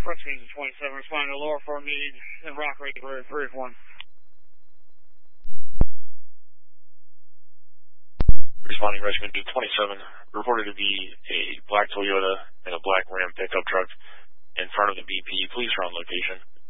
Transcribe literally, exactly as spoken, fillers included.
Rescue twenty-seven, responding to lower four need in Rock Lake Road, three one. Responding Rescue twenty-seven, reported to be a black Toyota and a black Ram pickup truck in front of the B P. Please surround location.